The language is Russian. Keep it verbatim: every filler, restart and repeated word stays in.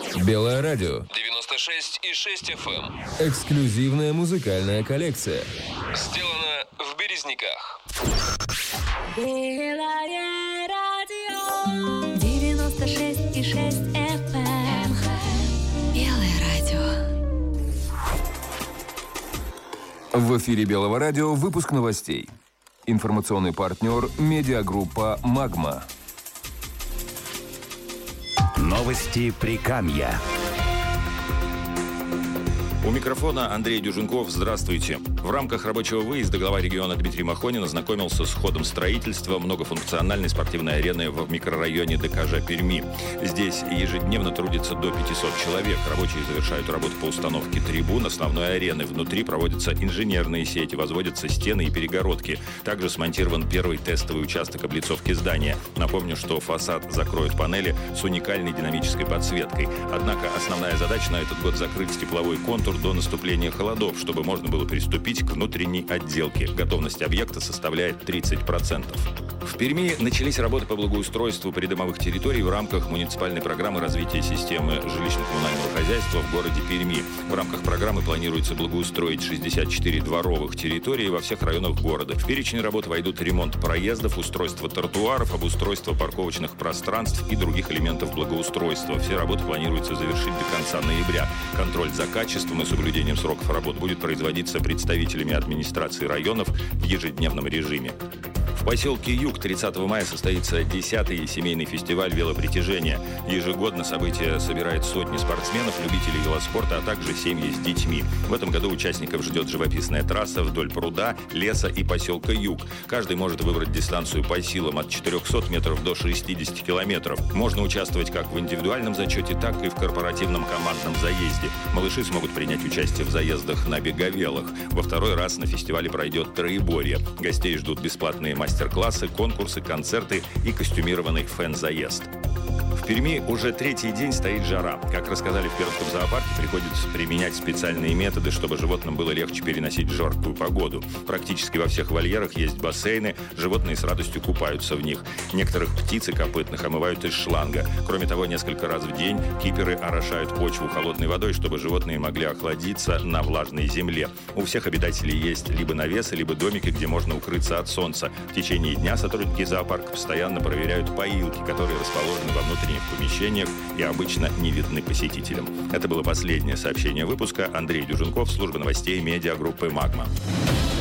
Белое радио. девяносто шесть и шесть эф эм. Эксклюзивная музыкальная коллекция. Сделано в Березниках. Белое радио. девяносто шесть и шесть эф эм. Белое радио. В эфире Белого радио выпуск новостей. Информационный партнер – медиагруппа «Магма». Новости Прикамья. У микрофона Андрей Дюженков. Здравствуйте. В рамках рабочего выезда глава региона Дмитрий Махонин ознакомился с ходом строительства многофункциональной спортивной арены в микрорайоне ДКЖ Перми. Здесь ежедневно трудится до пятисот человек. Рабочие завершают работу по установке трибун основной арены. Внутри проводятся инженерные сети, возводятся стены и перегородки. Также смонтирован первый тестовый участок облицовки здания. Напомню, что фасад закроют панели с уникальной динамической подсветкой. Однако основная задача на этот год закрыть тепловой контур до наступления холодов, чтобы можно было приступить к внутренней отделке. Готовность объекта составляет тридцать процентов. В Перми начались работы по благоустройству придомовых территорий в рамках муниципальной программы развития системы жилищно-коммунального хозяйства в городе Перми. В рамках программы планируется благоустроить шестьдесят четыре дворовых территорий во всех районах города. В перечень работ войдут ремонт проездов, устройство тротуаров, обустройство парковочных пространств и других элементов благоустройства. Все работы планируется завершить до конца ноября. Контроль за качеством и соблюдением сроков работ будет производиться представителями администрации районов в ежедневном режиме. В поселке Юг тридцатого мая состоится десятый семейный фестиваль велопритяжения. Ежегодно событие собирает сотни спортсменов, любителей велоспорта, а также семьи с детьми. В этом году участников ждет живописная трасса вдоль пруда, леса и поселка Юг. Каждый может выбрать дистанцию по силам от четырехсот метров до шестидесяти километров. Можно участвовать как в индивидуальном зачете, так и в корпоративном командном заезде. Малыши смогут принять участие в заездах на беговелах. Во второй раз на фестивале пройдет троеборье. Гостей ждут бесплатные мастер-классы, конкурсы, концерты и костюмированный фэн-заезд. В Перми уже третий день стоит жара. Как рассказали в Пермском зоопарке, приходится применять специальные методы, чтобы животным было легче переносить жаркую погоду. Практически во всех вольерах есть бассейны, животные с радостью купаются в них. Некоторых птиц и копытных омывают из шланга. Кроме того, несколько раз в день киперы орошают почву холодной водой, чтобы животные могли охладиться на влажной земле. У всех обитателей есть либо навесы, либо домики, где можно укрыться от солнца. В течение дня сотрудники зоопарка постоянно проверяют поилки, которые расположены во внутренних помещениях и обычно не видны посетителям. Это было последнее сообщение выпуска. Андрей Дюженков, служба новостей медиагруппы «Магма».